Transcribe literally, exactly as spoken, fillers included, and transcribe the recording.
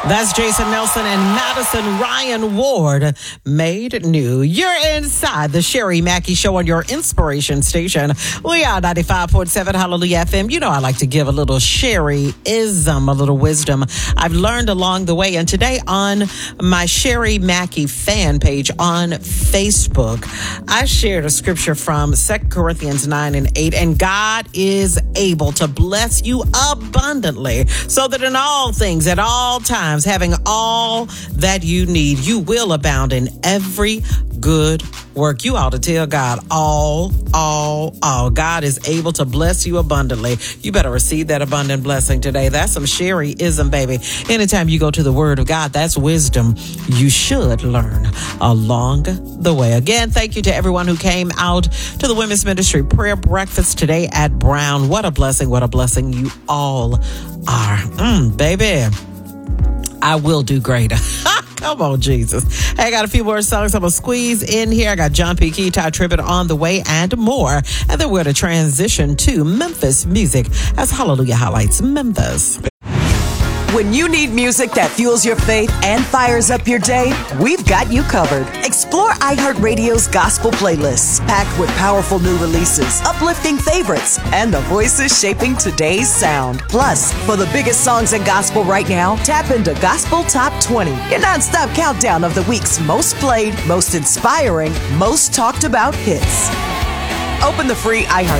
That's Jason Nelson and Madison Ryan Ward, Made New. You're inside the Sherry Mackey Show on your inspiration station. We are ninety-five point seven Hallelujah F M. You know I like to give a little Sherry-ism, a little wisdom I've learned along the way. And today on my Sherry Mackey fan page on Facebook, I shared a scripture from Second Corinthians nine and eight. And God is able to bless you abundantly so that in all things, at all times, having all that you need, you will abound in every good work. You ought to tell God all, all, all. God is able to bless you abundantly. You better receive that abundant blessing today. That's some Sherry-ism, baby. Anytime you go to the Word of God, that's wisdom you should learn along the way. Again, thank you to everyone who came out to the Women's Ministry Prayer Breakfast today at Brown. What a blessing. What a blessing you all are. Mm, baby. I will do greater. Come on, Jesus. Hey, I got a few more songs I'm going to squeeze in here. I got John P. Key, Ty Tribbett on the way and more. And then we're going to transition to Memphis music as Hallelujah highlights Memphis. When you need music that fuels your faith and fires up your day, we've got you covered. Explore iHeartRadio's gospel playlists, packed with powerful new releases, uplifting favorites, and the voices shaping today's sound. Plus, for the biggest songs in gospel right now, tap into Gospel Top twenty, your nonstop countdown of the week's most played, most inspiring, most talked about hits. Open the free iHeart